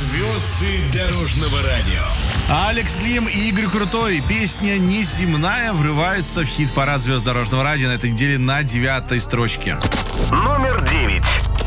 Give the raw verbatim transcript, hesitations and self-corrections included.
Звезды дорожного радио. Алекс Лим и Игорь Крутой. Песня «Неземная» врывается в хит-парад звезд дорожного радио на этой неделе на девятой строчке. Номер девять.